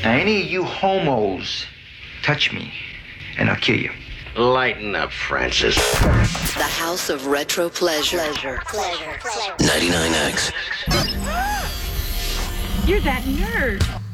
Now, any of you homos touch me, and I'll kill you. Lighten up, Francis. The House of Retro Pleasure. 99X. You're that nerd.